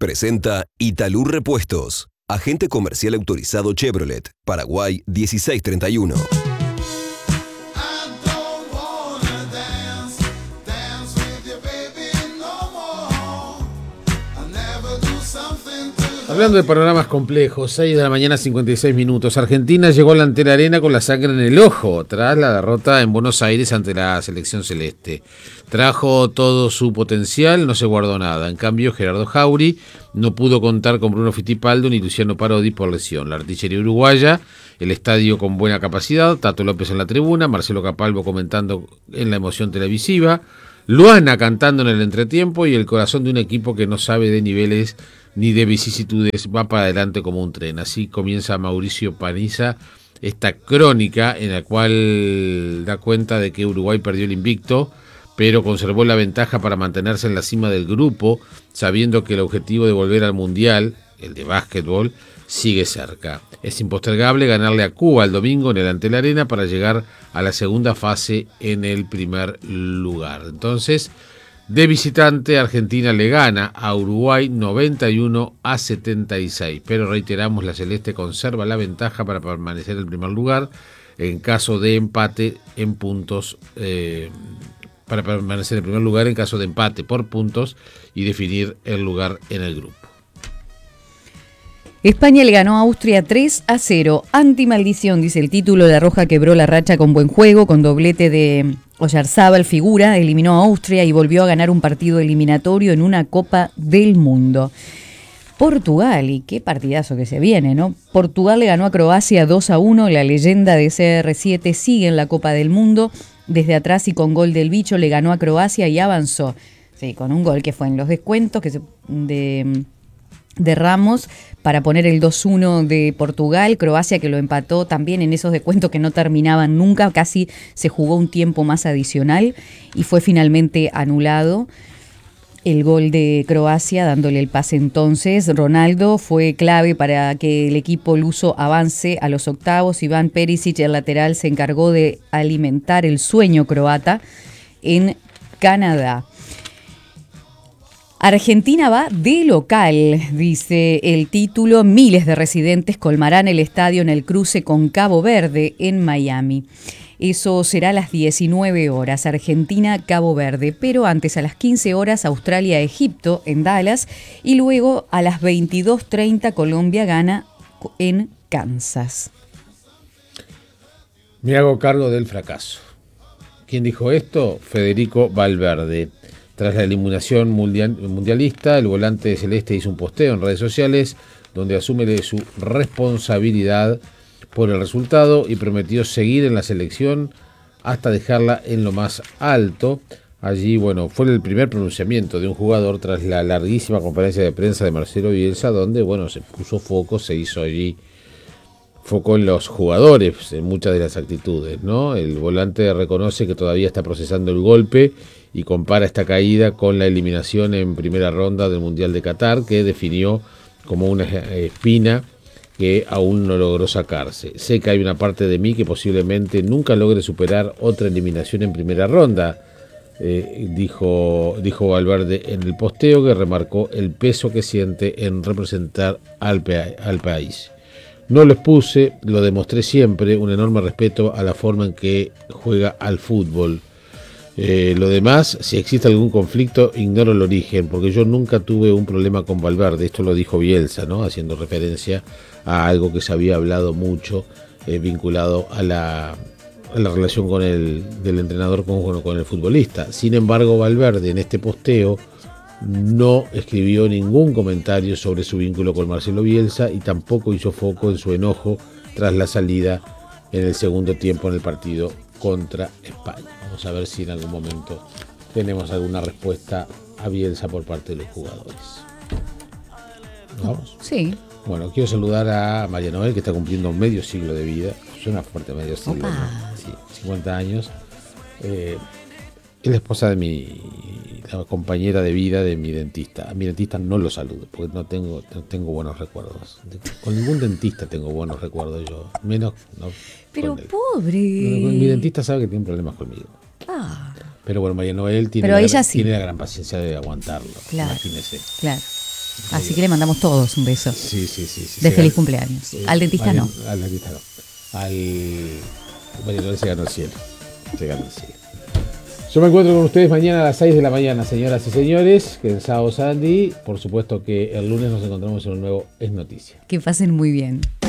Presenta Italur Repuestos, agente comercial autorizado Chevrolet, Paraguay 1631. Hablando de panoramas complejos, 6 de la mañana 56 minutos. Argentina llegó a la Antel Arena con la sangre en el ojo tras la derrota en Buenos Aires ante la selección celeste. Trajo todo su potencial, no se guardó nada. En cambio, Gerardo Jauri no pudo contar con Bruno Fittipaldo ni Luciano Parodi por lesión. La artillería uruguaya, el estadio con buena capacidad, Tato López en la tribuna, Marcelo Capalvo comentando en la emoción televisiva, Luana cantando en el entretiempo y el corazón de un equipo que no sabe de niveles ni de vicisitudes, va para adelante como un tren. Así comienza Mauricio Paniza esta crónica en la cual da cuenta de que Uruguay perdió el invicto, pero conservó la ventaja para mantenerse en la cima del grupo, sabiendo que el objetivo de volver al Mundial, el de básquetbol, sigue cerca. Es impostergable ganarle a Cuba el domingo en el Antel Arena para llegar a la segunda fase en el primer lugar. Entonces, de visitante, Argentina le gana a Uruguay 91-76, pero reiteramos, la Celeste conserva la ventaja para permanecer en primer lugar en caso de empate en puntos, para permanecer en primer lugar en caso de empate por puntos y definir el lugar en el grupo. España le ganó a Austria 3-0. Antimaldición, dice el título. La Roja quebró la racha con buen juego, con doblete de Oyarzábal figura, eliminó a Austria y volvió a ganar un partido eliminatorio en una Copa del Mundo. Portugal, y qué partidazo que se viene, ¿no? Portugal le ganó a Croacia 2-1. La leyenda de CR7 sigue en la Copa del Mundo. Desde atrás y con gol del Bicho le ganó a Croacia y avanzó. Sí, con un gol que fue en los descuentos de Ramos para poner el 2-1 de Portugal. Croacia que lo empató también en esos descuentos que no terminaban nunca, casi se jugó un tiempo más adicional y fue finalmente anulado el gol de Croacia dándole el pase. Entonces Ronaldo fue clave para que el equipo luso avance a los octavos. Iván Perisic, el lateral, se encargó de alimentar el sueño croata en Canadá. Argentina va de local, dice el título. Miles de residentes colmarán el estadio en el cruce con Cabo Verde en Miami. Eso será a las 19 horas, Argentina-Cabo Verde. Pero antes, a las 15 horas, Australia-Egipto en Dallas. Y luego a las 22:30, Colombia-Ghana en Kansas. Me hago cargo del fracaso. ¿Quién dijo esto? Federico Valverde. Tras la eliminación mundialista, el volante celeste hizo un posteo en redes sociales donde asume su responsabilidad por el resultado y prometió seguir en la selección hasta dejarla en lo más alto. Allí, fue el primer pronunciamiento de un jugador tras la larguísima conferencia de prensa de Marcelo Bielsa, donde, se puso foco, se hizo allí foco en los jugadores, en muchas de las actitudes, ¿no? El volante reconoce que todavía está procesando el golpe y compara esta caída con la eliminación en primera ronda del Mundial de Qatar, que definió como una espina que aún no logró sacarse. Sé que hay una parte de mí que posiblemente nunca logre superar otra eliminación en primera ronda, dijo Valverde en el posteo, que remarcó el peso que siente en representar al país. No lo expuse, lo demostré siempre, un enorme respeto a la forma en que juega al fútbol. Lo demás, si existe algún conflicto, ignoro el origen, porque yo nunca tuve un problema con Valverde. Esto lo dijo Bielsa, ¿no? Haciendo referencia a algo que se había hablado mucho, vinculado a la relación del entrenador con el futbolista. Sin embargo, Valverde en este posteo no escribió ningún comentario sobre su vínculo con Marcelo Bielsa y tampoco hizo foco en su enojo tras la salida en el segundo tiempo en el partido contra España. Vamos a ver si en algún momento tenemos alguna respuesta a Bielsa por parte de los jugadores. ¿Nos vamos? Sí. Bueno, quiero saludar a María Noel, que está cumpliendo medio siglo de vida. Suena fuerte, medio siglo, ¿no? Sí, 50 años. Es la esposa de la compañera de vida de mi dentista. A mi dentista no lo saludo, porque no tengo buenos recuerdos. Con ningún dentista tengo buenos recuerdos yo, menos... No, pero pobre. Mi dentista sabe que tiene problemas conmigo. Pero María Noel tiene la gran paciencia de aguantarlo. Claro. Imagínese. Claro. Así que le mandamos todos un beso. Sí. De feliz cumpleaños. Al dentista no. Al dentista no. Al María se ganó el cielo. Yo me encuentro con ustedes mañana a las 6 de la mañana, señoras y señores. Que en Sábado Sandy, por supuesto que el lunes nos encontramos en un nuevo Es Noticia. Que pasen muy bien.